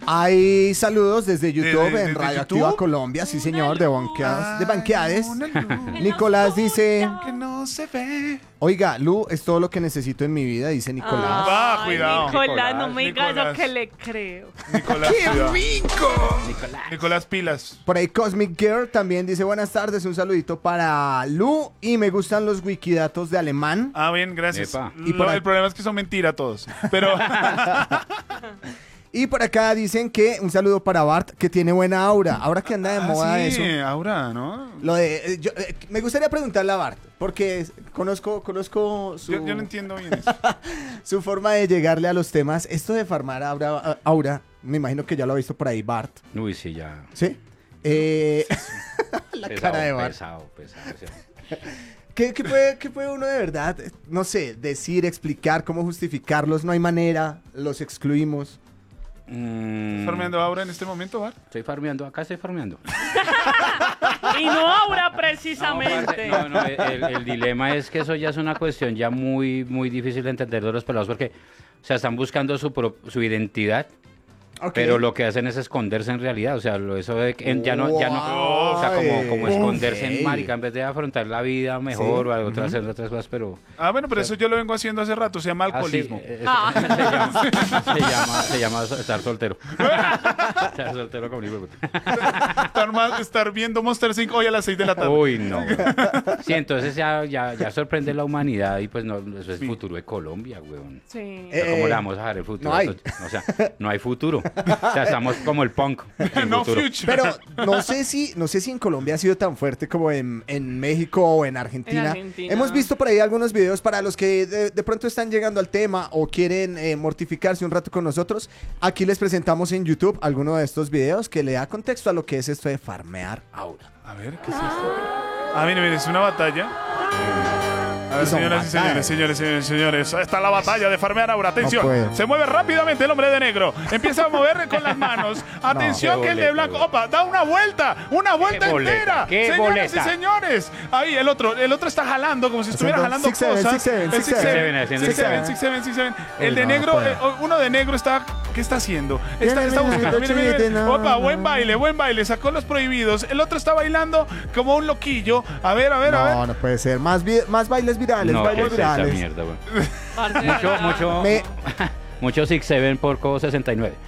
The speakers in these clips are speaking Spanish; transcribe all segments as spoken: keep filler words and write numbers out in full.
Hay saludos desde YouTube ¿De- de- en de Radioactiva YouTube? Colombia, sí señor, de Banqueades. De Ay, Banqueades. una luz Nicolás dice, que no se ve. oiga, Lu, es todo lo que necesito en mi vida, dice Nicolás. Ah, cuidado. Nicolás, no me digas Nicolás. lo que le creo. Nicolás, ¡Qué cuidado. rico! Nicolás. Nicolás Pilas. Por ahí Cosmic Girl también dice, buenas tardes, un saludito para Lu y me gustan los wikidatos de alemán. Ah, bien, gracias. Epa. Y Lo- por ahí- el problema es que son mentira todos. Pero Y por acá dicen que un saludo para Bart, que tiene buena aura. Ahora que anda de moda ah, eso. sí, ahora, ¿no? Lo de, eh, yo, eh, me gustaría preguntarle a Bart, porque es- conozco, conozco su, Yo, yo no entiendo bien eso. su forma de llegarle a los temas. Esto de farmar aura, aura, me imagino que ya lo ha visto por ahí Bart. Uy, sí, ya. ¿Sí? Eh, la pesado, cara de Bart. pesado, pesado, pesado. ¿Qué, qué puede, ¿Qué puede uno de verdad, eh, no sé, decir, explicar, cómo justificarlos? No hay manera, los excluimos. Mm, ¿Farmeando ahora en este momento, Bar? Estoy farmeando, acá estoy farmeando. Y no ahora No, precisamente. parce, no, no, el, el dilema es que eso ya es una cuestión ya muy, muy difícil de entender de los pelados porque, o sea, están buscando su, pro- su identidad, Ok. pero lo que hacen es esconderse en realidad, o sea, lo, eso de que en- ya no, ya no, o sea, como, como Wow. esconderse Ok. en marica en vez de afrontar la vida mejor Sí. o algo, otras, hacer otras cosas, pero... Ah, bueno, pero eso yo lo vengo haciendo hace rato. Se llama Ah, sí, alcoholismo. eh, eh, Ah. se, llama, se, llama, se llama estar soltero. Estar soltero como un hijo de puta. Estar, más- estar viendo Monster cinco hoy a las seis de la tarde. Uy, no. Güey. Sí, entonces ya, ya, ya sorprende la humanidad y pues no, eso es el futuro de Colombia, weón. Sí. O sea, ¿cómo Eh, le vamos a dejar el futuro? no hay. O sea, no hay futuro. O sea, estamos como el punk. sin No futuro. future. Pero no sé si, no sé si en Colombia ha sido tan fuerte como en, en México o en Argentina. En Argentina. Hemos visto por ahí algunos videos para los que de, de pronto están llegando al tema o quieren eh, mortificarse un rato con nosotros. Aquí les presentamos en YouTube alguno de estos videos que le da contexto a lo que es esto de farmear aura. A ver, ¿qué es esto? Ah, mire, mire, es una batalla. A ver, Son señoras y señores, batallas. señores, señores, señores. Ahí está la batalla de farmear ahora. Atención. No puedo. Se mueve rápidamente el hombre de negro. Empieza a mover con las manos. Atención, Qué que el de boleta, blanco. güey. Opa, da una vuelta. Una vuelta boleta, entera. qué Señoras boleta. y señores. Ahí el otro, el otro está jalando como si estuviera jalando Six, seven, cosas. six, seven, El six, six, seven. seven, haciendo six, el seven, seven. six, seven, six, seven. El Uy, de no, negro, no puedo. eh, uno de negro está. ¿Qué está haciendo? Está, Mira, está mira, buscando. mira, Mire, mire, mire. no, Opa, no. buen baile, buen baile. Sacó los prohibidos. El otro está bailando como un loquillo. A ver, a ver, a ver. No, no puede ser. Más, vi- más bailes virales, No, ¿qué bailes es esa virales. mierda, güey? Parce, Mucho, ¿verdad? mucho, Me- mucho Six Seven por Co sesenta y nueve.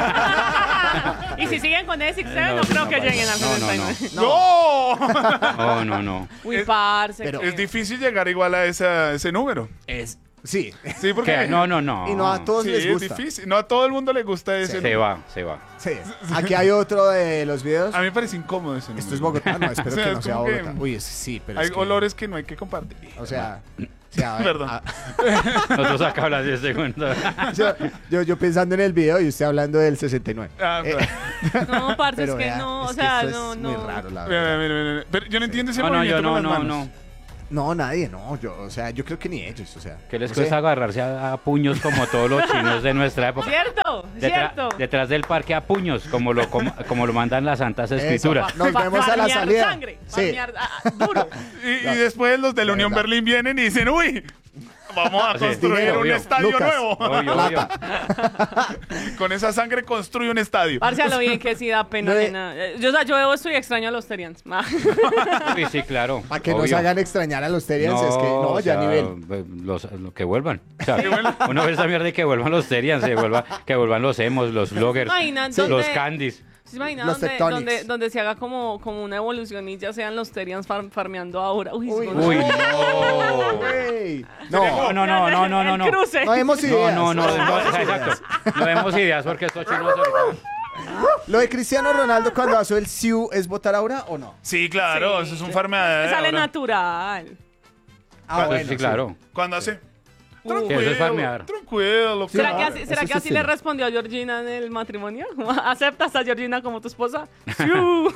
Y si siguen con ese Six Seven, No, no, creo no, que parce. lleguen al No, no, sesenta y nueve. ¡No! No, no, no. Uy, Es- parce. Pero qué- es difícil llegar igual a esa- ese número. Es, sí. Sí, porque. ¿Qué? No, no, no. Y no a todos Sí, les es gusta. difícil. No a todo el mundo le gusta ese Se número. va, se va. Sí. Aquí hay otro de los videos. A mí me parece incómodo ese número. Esto es Bogotá, no, espero O sea, que es no sea como que Bogotá. Uy, es- sí, pero Hay es que- olores que no hay que compartir. O sea, o sea, a ver, Perdón. a- Nosotros acá hablas diez segundos. yo, yo, yo pensando en el video y usted hablando del sesenta y nueve. Ah, Eh, No, parce, pero es que vea, no, es o que sea, esto no, es no. muy raro, la Mira, verdad. mira, mira, mira. Pero yo no entiendo ese No, no, movimiento yo no, con las no, manos. no. No, nadie, no. Yo, o sea, yo creo que ni ellos, o sea. ¿Qué les no cuesta sé. agarrarse a, a puños como todos los chinos de nuestra época? Cierto, Detra- cierto. detrás del parque a puños, como lo, como, como lo mandan las santas Eso, escrituras. Nos Fa- vemos a la farmear salida. Sangre, Sí. farmear, ah, ah, duro. Y, y después los de la La Unión verdad. Berlín vienen y dicen, uy, vamos a Sí, construir dinero, un obvio. estadio Lucas. nuevo. Obvio, obvio. Con esa sangre construye un estadio. Parce, a lo bien que sí da pena, No, eh. nena. Eh, Yo, o sea, yo veo esto y extraño a los Terians. Sí, sí, claro. Para que nos obvio. hagan extrañar a los Terians, es que no, o ya sea, nivel. eh, Los, lo que vuelvan. O sea, uno ve esa mierda y que vuelvan los Terians, se vuelva, que vuelvan los emos, los bloggers, Imaginan los donde- candies. ¿Se imagina Los donde, Tectonics. donde, donde se haga como, como una evolución y ya sean los Terians far- farmeando ahora? Uy, Uy, sí, Uy, no. no. Güey. No, No, no, no, no, no, no. El cruce. no hemos No, ideas. no, no, no, exacto. No vemos ideas porque estos chinos ahorita- Lo de Cristiano Ronaldo cuando hace el Siu, ¿es votar ahora o no? Sí, claro, Sí. eso es un farmeador. Me sale natural. Ah, Pues sí, claro. Cuando hace. Uh. Tranquilo, Eso es farmear. tranquilo. ¿Será claro. que así, ¿será ese que es así estilo. le respondió a Georgina en el matrimonio? ¿Aceptas a Georgina como tu esposa? ¡Siu!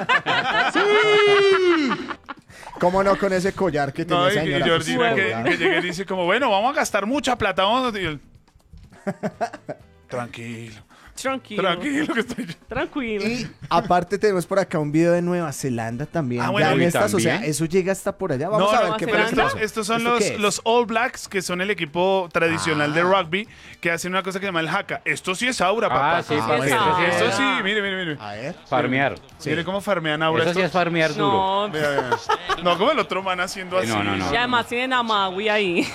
¿Cómo no con ese collar que tiene No, y, esa y señora? Georgina Pues, que, colgada. que llega y dice como, bueno, vamos a gastar mucha plata, vamos a... y él, tranquilo. Tranquilo. Tranquilo que estoy... Tranquilo. Y aparte tenemos por acá un video de Nueva Zelanda también. Ah, bueno, ya en y estas, o sea, también. eso llega hasta por allá. Vamos No, a no, ver qué pero Zelanda? estos, estos son ¿Esto los, qué es? los All Blacks, que son el equipo tradicional Ah. de rugby, que hacen una cosa que se llama el haka. Esto sí es aura, papá. Ah, sí, Ah, pues, bueno. eso sí es- Esto sí, mire, mire, mire. A ver. farmear. Sí. Mire cómo farmean aura Eso sí estos. es farmear duro. No, Vea, vea. No, como el otro man haciendo Sí, así. no, no, no. y además tienen a Maui ahí.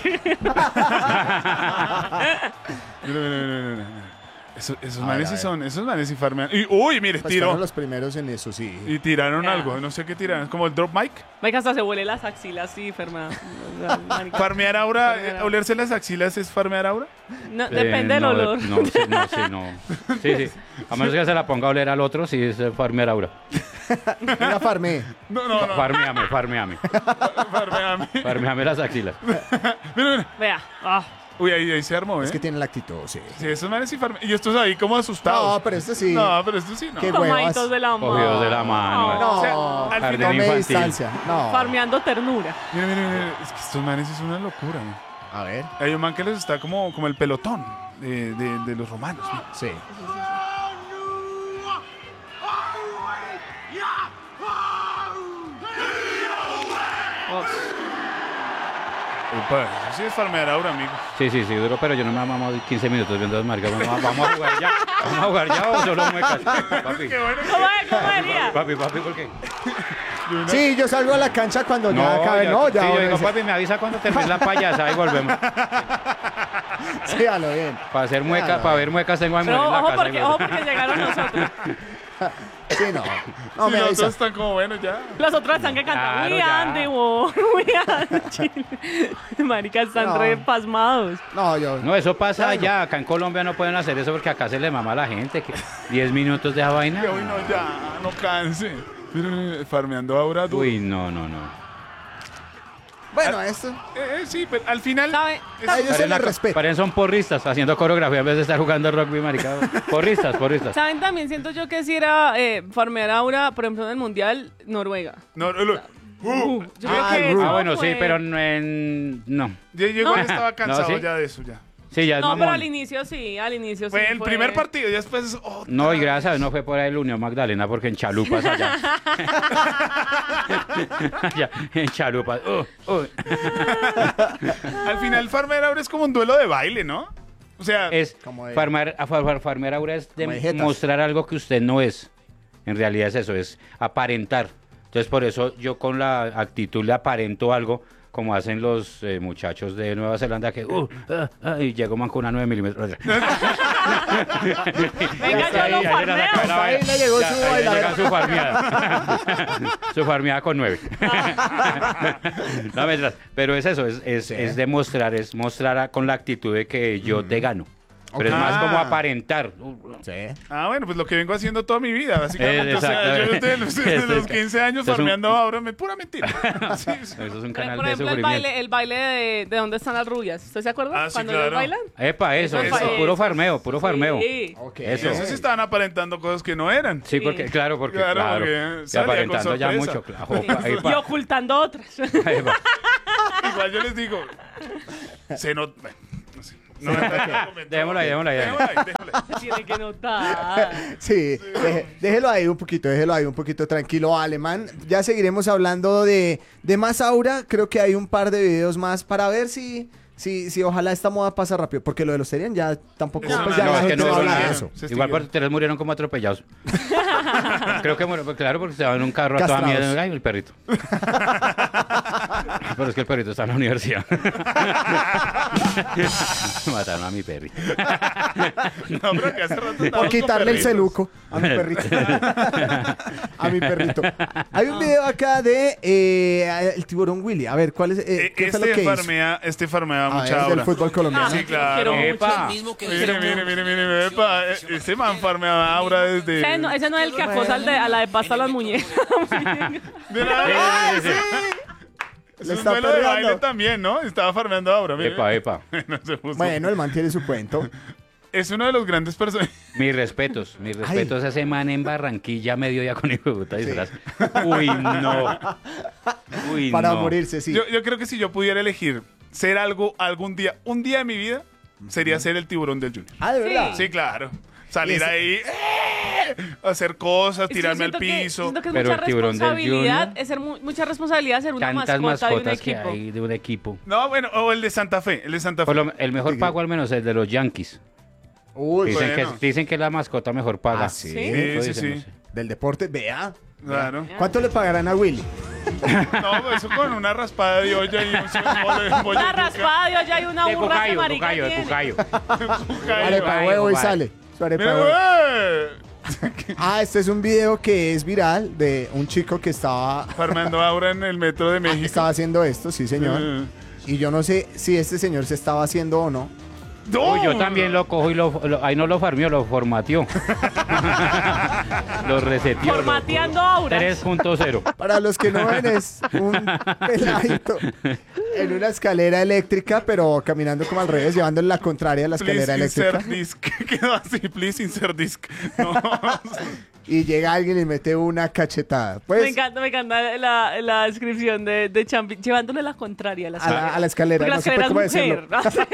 Mire, mire, mire, mire, mire. Eso- esos A manes ver, sí a ver. son, esos manes sí farmean. Y, uy, mire, Pues tiró. fueron los primeros en eso, sí. Y tiraron Ya. algo, no sé qué tiraron. Como el drop mic. Venga, hasta se huele las axilas, sí, Ferma. Farmear aura, Farmear eh, aura. olerse las axilas es farmear aura. No, Eh, depende del no, olor. No, sí, no, sí, no. Sí, sí. A menos que se la ponga a oler al otro, sí es eh, farmear aura. Una farmé. No, no, no. Farmeame, farmeame. Farmeame. Farmeame las axilas. Mira, mira. Vea. Ah, Uy, ahí, ahí se armó, ¿eh? Es que tiene la actitud, sí. Sí, esos manes sí farmean. Y estos ahí como asustados. No, pero este sí. No, pero estos sí no. Qué tomaditos huevas. de la mano. Cogidos de la mano. No, O sea, al Jardín final- tome infantil. distancia. No. Farmeando ternura. Mira, mira, mira. Es que estos manes es una locura, ¿no? A ver. Hay un man que les está como, como el pelotón de, de, de los romanos. ¿no? Sí. Oh, Upa, eso sí es farmear aura, amigo. Sí, sí, sí, duro, pero yo no me he mamado quince minutos viendo las marcas. Vamos, vamos a jugar ya. Vamos a jugar ya o solo muecas. Papi, Qué bueno. ¿Cómo es? ¿Cómo sería? papi, papi, ¿por qué? Sí, yo salgo a la cancha cuando ya acabe. No, ya. Sí, yo voy a digo, decir- papi, me avisa cuando termine la payasa y volvemos. Sí, a lo bien. Para hacer muecas, Claro. para ver muecas tengo a mi Pero mujer en la ojo casa. y porque, vuelvo. ojo porque llegaron nosotros. Sí, no. No, Sí, me los avisa. dos están como buenos ya. Los otros están que cantan. Claro, We ya. are the world, we are the children. Marica, están No. re pasmados. No, yo. No, eso pasa Claro. allá. Acá en Colombia no pueden hacer eso porque acá se le mama a la gente. que diez minutos de esa vaina. Que hoy no, ya, no canse. Mira, mira, farmeando aura duro. Uy, no, no, no. Bueno, esto. Eh, eh, sí, pero al final. ¿Sabe? es- A ellos se Parecen les la- respeta. parecen son porristas haciendo coreografía en vez de estar jugando rugby, marica. Porristas, porristas. ¿Saben? También siento yo que si era eh, farmear aura, por ejemplo, en el Mundial, Noruega. No, no, no. Uh, yo Ah, creo que el eso Ah, bueno, fue- sí, pero no en... No. Yo, yo igual estaba cansado No, ¿sí? ya de eso, ya. Sí, ya es No, pero mamón. al inicio sí, al inicio sí. Fue el primer partido y después es otra. No, y gracias a Dios no fue por ahí el Unión Magdalena, porque en Chalupas allá. Allá, en Chalupas. Uh, uh. Al final, farmear aura es como un duelo de baile, ¿no? O sea, Es Como de- farmar, a far- far- farmear aura es Como de de jetas. mostrar algo que usted no es. En realidad es eso, es aparentar. Entonces por eso yo con la actitud le aparento algo, como hacen los eh, muchachos de Nueva Zelanda que uh, ah, ah, y llega un man con una nueve milímetros. Venga, Ya yo está lo ahí, ya era la farmeo. cara, Ahí le llegó ya, su ahí le bailadera. llega su farmeada. Su farmeada con nueve. No, mientras, pero es eso, es, es, Sí. es demostrar, es mostrar a- con la actitud de que yo te gano. Pero Ok. es más como Ah. aparentar. Sí. ah, bueno, pues lo que vengo haciendo toda mi vida, básicamente. Eh, o sea, yo exacto. desde los, desde Este los es- quince años este es un- farmeando aura, me pura mentira. Sí, sí. Eso es un Pero, canal por de ejemplo, el sufrimiento. baile, el baile de, de dónde están las rubias. ¿Usted se acuerda? Ah, sí, Cuando claro. ellos bailan. Epa, eso, Eso eso, es- puro farmeo, puro farmeo. Sí. Ok. Eso. Eso sí estaban aparentando cosas que no eran. Sí, porque, Sí. claro, porque, Claro, claro, porque y salía con aparentando ya sorpresa. mucho, claro. Sí. Opa, epa, Y ocultando otras. epa. Igual yo les digo, se nota. Bueno, no sé. No, no, no, no, no, Dejémoslo ahí, dejémoslo ahí. Déjalo ahí, déjalo ahí. Tiene que notar. Sí, deje- déjelo ahí un poquito, déjelo ahí un poquito tranquilo, Alemán. Ya seguiremos hablando de, de más aura. Creo que hay un par de videos más para ver si, si, si ojalá esta moda pasa rápido. Porque lo de los Serian ya tampoco, No, pues no, ya no, la es que gente no no duró habla de nada. eso. Se Igual extinguió. por tres murieron como atropellados. Creo que murió, pues, claro, porque estaban en un carro a toda Castrados. mierda. Ay, el perrito. Pero es que el perrito está en la universidad. Mataron a mi perrito. No, pero que hace rato Por estábamos con quitarle el perritos. celuco a mi perrito. A mi perrito. Hay un video acá de eh, el tiburón Willy. A ver, ¿cuál es? eh, Eh, ¿Qué fue lo Este que hizo? farmea, este farmea Ah, mucha es del aura. fútbol colombiano. Sí, claro. Quiero mucho. Epa. Mire, mire, mire, mire, mire, epa, eh, ese man farmeaba aura desde... Ese no, ese no es el que acosa al de- a la de pasta a las muñecas. De nada. Sí, sí, sí. Es Le un está duelo de peleando. baile también, ¿no? Estaba farmeando aura. mire. Epa, epa. No se puso. Bueno, el man tiene su cuento. Es uno de los grandes personajes. Mis respetos, mis respetos a ese man en Barranquilla, mediodía con hijo de puta disfraz. Uy, no. Uy, Para no. morirse, sí. Yo, yo creo que si yo pudiera elegir ser algo algún día, un día de mi vida, sería ser el tiburón del Junior. Ah, ¿de verdad? Sí, claro. O salir Y ese- ahí, ¡eh! hacer cosas, Es que yo tirarme al siento que- piso. siento que es Pero mucha el tiburón del responsabilidad, Junior- es ser mu- mucha responsabilidad ser una Tantas mascota de un mascotas que equipo. hay de un equipo. No, bueno, o el de Santa Fe, el de Santa Fe. Por lo- el mejor pago al menos es el de los Yankees. Uy, Dicen, bueno. que, dicen que es la mascota mejor paga. Ah, sí. Sí. Eso Sí, sí, dicen, sí. no sé. del deporte, vea. Claro. ¿Cuánto le pagarán a Willy? No, eso con una raspada de olla y un mole de pollo. Una raspada de olla y una De burra que cucayo, marica cucayo, de tiene. cucayo. Arepa de huevo y sale. Su arepa de huevo. Ah, este es un video que es viral de un chico que estaba, Farmeando Aura en el metro de México. estaba haciendo esto, sí señor. Eh. Y yo no sé si este señor se estaba haciendo o no. ¡No! Uy, yo también lo cojo y lo, lo- ahí no lo farmeó, lo formateó. Lo reseteó. Formateando auras. tres punto cero. Para los que no ven, es un peladito en una escalera eléctrica, pero caminando como al revés, llevándole la contraria a la escalera Please eléctrica. insert disc. Quedó así, please insert disc. No. Y llega alguien y mete una cachetada. Me Pues encanta, me encanta la, la descripción de, de Champi, llevándole la contraria a la a la, a la escalera. Porque la No sé escalera cómo es mujer. decirlo.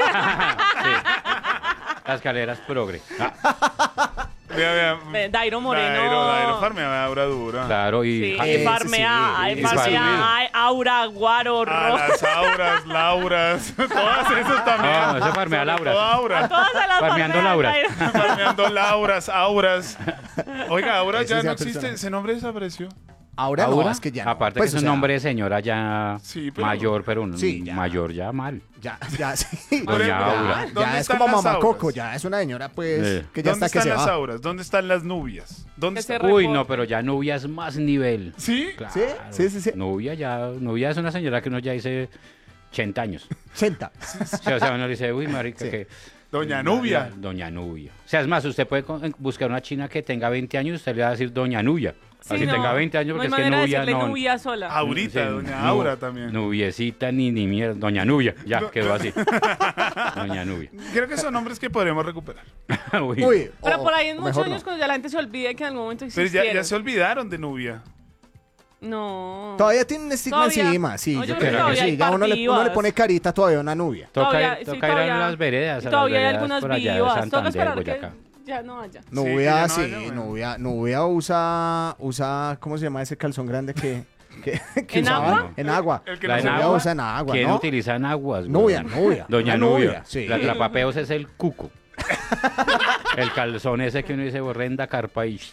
Las escaleras progre. Ah, Vea, vea. Dairo Moreno. Dairo, Dairo, farmeaba Aura dura. claro, y Sí, ja- Eh, farmea, sí, ay, sí, farmea, ay, Aura, Guaro, A Ro. las Auras, Lauras, todas esas también. No, eso farmea Sobre Lauras. todo Aura. Todas se las Farmeando farmea, Lauras. Dairo. Farmeando Lauras, Auras. Oiga, Aura Ese ya sea no existe, personaje. ese nombre desapareció. Ahora no, Aura, es que ya. no. aparte Pues, que o es un sea, nombre de señora ya Sí, pero- mayor, pero un Sí, ya. mayor ya mal. Ya, ya, sí. Doña ya, Aura. ya ¿Dónde es están como las Mamá auras? Coco, ya es una señora, pues, Eh. que ya ¿Dónde está que están se las va. Auras? ¿Dónde están las nubias? ¿Dónde Que se están? re- Uy, Record. no, pero ya Nubia es más nivel. ¿Sí? Claro. ¿Sí? Sí, sí, sí. Nubia ya, Nubia es una señora que uno ya dice ochenta años. ochenta. Sí, o sea, uno le dice, uy, marica, Sí. que... Doña Nubia. Doña Nubia. O sea, es más, usted puede con- buscar una china que tenga veinte años, usted le va a decir Doña Nubia. Sí, Así no. tenga veinte años, porque No hay es que manera de Nubia decirle no... Nubia sola. Aurita, Sí, Doña nu- Aura también. Nubiecita ni, ni mierda. Doña Nubia, ya quedó así. Doña Nubia. Creo que son nombres que podremos recuperar. Uy. Uy, Pero o- por ahí en o muchos mejor años no. cuando ya la gente se olvide que en algún momento Pero existieron. ya, ya se olvidaron de Nubia. No. Todavía tiene un estigma Todavía. encima, sí, No, yo yo creo creo que que todavía sí. hay Ya uno le, uno le partivas. pone carita todavía a una nubia. Toca, Todavía- ir- sí, toca ir a todavía- las veredas. Y a todavía hay las veredas algunas por allá de vivas. Toca Santander, esperar que Boyacá. ya no haya. Nubia, que ya no sí, haya, bueno. Nubia, Nubia usa, usa, ¿cómo se llama ese calzón grande que, que, que ¿En usaba? agua? En agua. El que La no en se Nubia agua. usa en agua, ¿Quién ¿no? utiliza en aguas? Nubia, güey? Nubia. Doña Una Nubia. Nubia, sí. La atrapapeos es el cuco. El calzón ese que uno dice borrenda carpa y...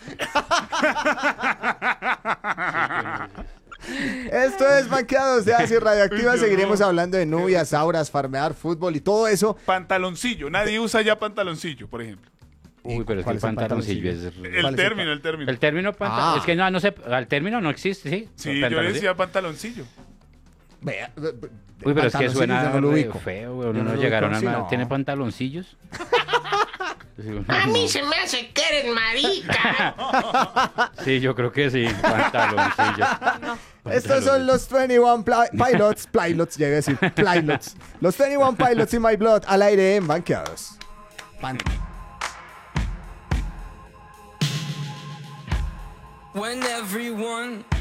Esto es Banqueados de Asia Radioactiva. Seguiremos hablando de nubias, auras, farmear, fútbol y todo eso. Pantaloncillo. Nadie usa ya pantaloncillo, por ejemplo. Uy, pero es que ¿Cuál el es el pantaloncillo es... El ¿Cuál es término, el término. El término panta- Ah. es que no, no sé, el término no existe, ¿sí? Sí, yo Pantaloncillo. decía pantaloncillo. Vea, Uy, pero es que pantaloncillo suena yo no lo re ubico. feo, güey. Yo Uno no no lo llegaron ubico, a... sí, una- no. ¿Tiene pantaloncillos? A mí se me hace que eres marica. Sí, yo creo que sí, pantaloncillos. Estos son los veintiuno Pli- Pilots, Pilots, llegué a decir, Pilots. Los veintiuno Pilots y My Blood al aire en Banqueados. Pan- When everyone